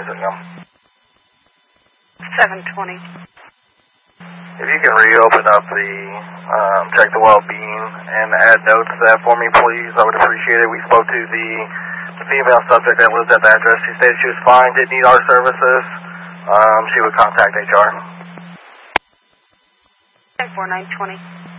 Centennial. 720. If you can reopen up the, check the well-being and add notes to that for me, please, I would appreciate it. We spoke to the female subject that lived at the address. She stated she was fine, didn't need our services. She would contact HR. 4920.